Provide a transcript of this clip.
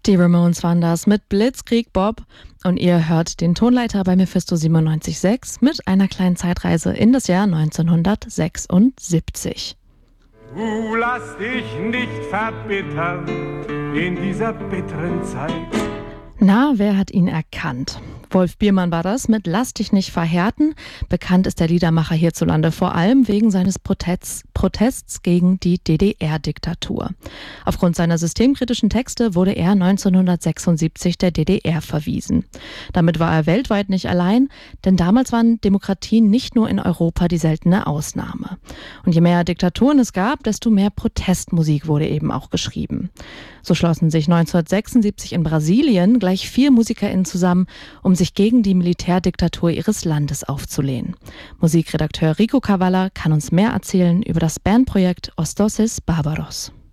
Die Ramones waren das mit Blitzkrieg Bob und ihr hört den Tonleiter bei Mephisto 97.6 mit einer kleinen Zeitreise in das Jahr 1976. Du lass dich nicht verbittern in dieser bitteren Zeit. Na, wer hat ihn erkannt? Wolf Biermann war das mit Lass dich nicht verhärten. Bekannt ist der Liedermacher hierzulande vor allem wegen seines Protests gegen die DDR-Diktatur. Aufgrund seiner systemkritischen Texte wurde er 1976 der DDR verwiesen. Damit war er weltweit nicht allein, denn damals waren Demokratien nicht nur in Europa die seltene Ausnahme. Und je mehr Diktaturen es gab, desto mehr Protestmusik wurde eben auch geschrieben. So schlossen sich 1976 in Brasilien gleich 4 MusikerInnen zusammen, um sich gegen die Militärdiktatur ihres Landes aufzulehnen. Musikredakteur Rico Cavalla kann uns mehr erzählen über das Bandprojekt Os Doces Bárbaros.